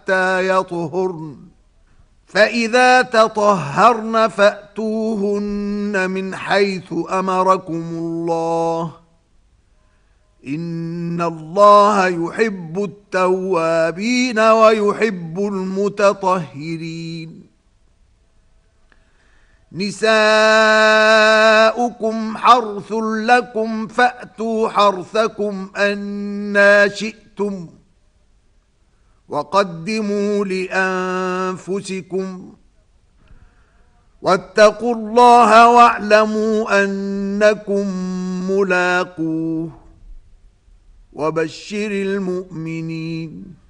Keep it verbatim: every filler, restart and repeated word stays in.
حتى يطهرن، فإذا تطهرن فأتوهن من حيث أمركم الله، إن الله يحب التوابين ويحب المتطهرين. نساؤكم حرث لكم فأتوا حرثكم أنى شئتم، وقدموا لأنفسكم، واتقوا الله واعلموا أنكم ملاقوه، وبشر المؤمنين.